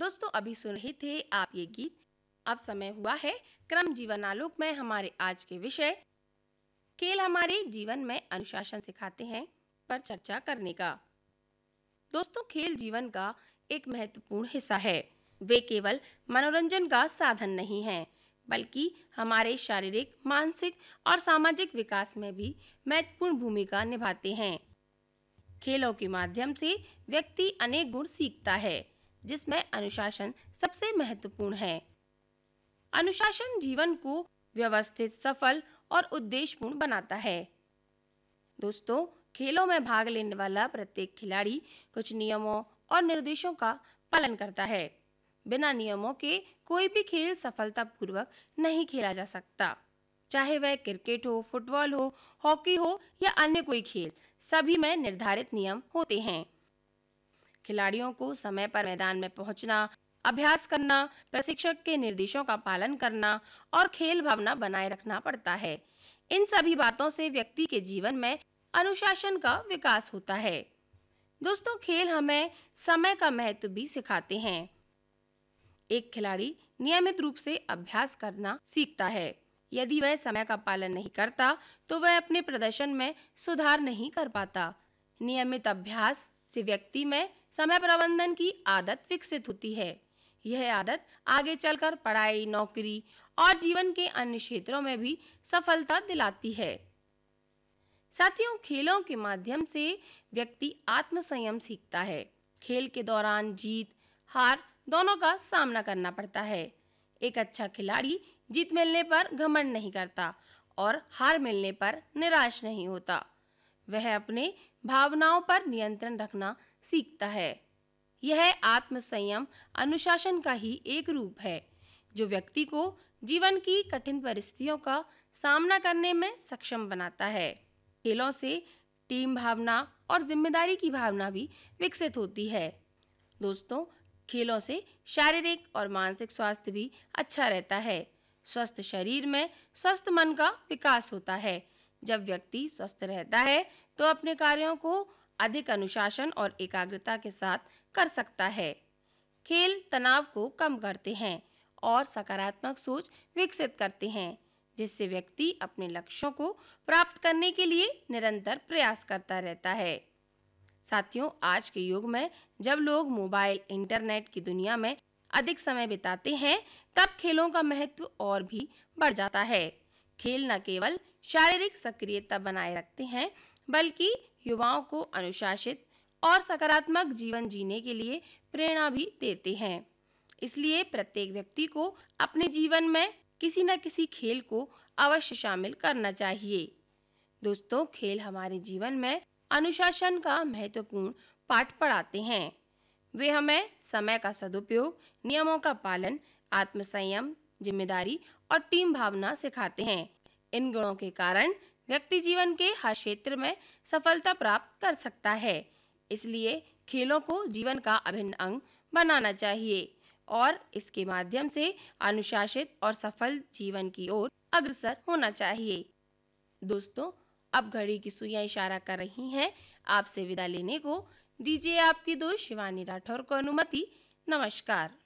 दोस्तों अभी सुन रहे थे आप ये गीत। अब समय हुआ है क्रम जीवन आलोक में हमारे आज के विषय खेल हमारे जीवन में अनुशासन सिखाते हैं पर चर्चा करने का। दोस्तों खेल जीवन का एक महत्वपूर्ण हिस्सा है। वे केवल मनोरंजन का साधन नहीं हैं, बल्कि हमारे शारीरिक, मानसिक और सामाजिक विकास में भी महत्वपूर्ण भूमिका निभाते हैं। खेलों के माध्यम से व्यक्ति अनेक गुण सीखता है, जिसमें अनुशासन सबसे महत्वपूर्ण है। अनुशासन जीवन को व्यवस्थित, सफल और उद्देश्यपूर्ण बनाता है। दोस्तों, खेलों में भाग लेने वाला प्रत्येक खिलाड़ी कुछ नियमों और निर्देशों का पालन करता है। बिना नियमों के कोई भी खेल सफलतापूर्वक नहीं खेला जा सकता। चाहे वह क्रिकेट हो, फुटबॉल हो, हॉकी हो या अन्य कोई खेल, सभी में निर्धारित नियम होते हैं। खिलाड़ियों को समय पर मैदान में पहुंचना, अभ्यास करना, प्रशिक्षक के निर्देशों का पालन करना और खेल भावना बनाए रखना पड़ता है। इन सभी बातों से व्यक्ति के जीवन में अनुशासन का विकास होता है। दोस्तों, खेल हमें समय का महत्व भी सिखाते हैं। एक खिलाड़ी नियमित रूप से अभ्यास करना सीखता है। यदि वह समय का पालन नहीं करता तो वह अपने प्रदर्शन में सुधार नहीं कर पाता। नियमित अभ्यास से व्यक्ति में समय प्रबंधन की आदत विकसित होती है। यह आदत आगे चलकर पढ़ाई, नौकरी और जीवन के अन्य क्षेत्रों में भी सफलता दिलाती है। साथियों, खेलों के माध्यम से व्यक्ति आत्मसंयम सीखता है। खेल के दौरान जीत, हार दोनों का सामना करना पड़ता है। एक अच्छा खिलाड़ी जीत मिलने पर घमंड नहीं करता और हार मिलने पर निराश नहीं होता। वह अपने भावनाओं पर नियंत्रण रखना सीखता है। यह आत्मसंयम अनुशासन का ही एक रूप है, जो व्यक्ति को जीवन की कठिन परिस्थितियों का सामना करने में सक्षम बनाता है। खेलों से टीम भावना और जिम्मेदारी की भावना भी विकसित होती है। दोस्तों, खेलों से शारीरिक और मानसिक स्वास्थ्य भी अच्छा रहता है। स्वस्थ शरीर में स्वस्थ मन का विकास होता है। जब व्यक्ति स्वस्थ रहता है तो अपने कार्यों को अधिक अनुशासन और एकाग्रता के साथ कर सकता है। खेल तनाव को कम करते हैं और सकारात्मक सोच विकसित करते हैं, जिससे व्यक्ति अपने लक्ष्यों को प्राप्त करने के लिए निरंतर प्रयास करता रहता है। साथियों, आज के युग में जब लोग मोबाइल, इंटरनेट की दुनिया में अधिक समय बिताते हैं, तब खेलों का महत्व और भी बढ़ जाता है। खेल न केवल शारीरिक सक्रियता बनाए रखते हैं, बल्कि युवाओं को अनुशासित और सकारात्मक जीवन जीने के लिए प्रेरणा भी देते हैं। इसलिए प्रत्येक व्यक्ति को अपने जीवन में किसी न किसी खेल को अवश्य शामिल करना चाहिए। दोस्तों, खेल हमारे जीवन में अनुशासन का महत्वपूर्ण पाठ पढ़ाते हैं। वे हमें समय का सदुपयोग, नियमों का पालन, आत्मसंयम, जिम्मेदारी और टीम भावना सिखाते हैं। इन गुणों के कारण व्यक्ति जीवन के हर क्षेत्र में सफलता प्राप्त कर सकता है। इसलिए खेलों को जीवन का अभिन्न अंग बनाना चाहिए और इसके माध्यम से अनुशासित और सफल जीवन की ओर अग्रसर होना चाहिए। दोस्तों, अब घड़ी की सुइयां इशारा कर रही हैं आपसे विदा लेने को। दीजिए आपकी दोस्त शिवानी राठौर को अनुमति। नमस्कार।